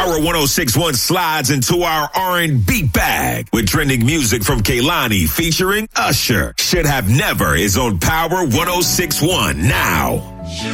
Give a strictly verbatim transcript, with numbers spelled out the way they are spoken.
Power one oh six point one slides into our R and B bag with trending music from Kehlani featuring Usher. Should Have Never is on Power one oh six point one now.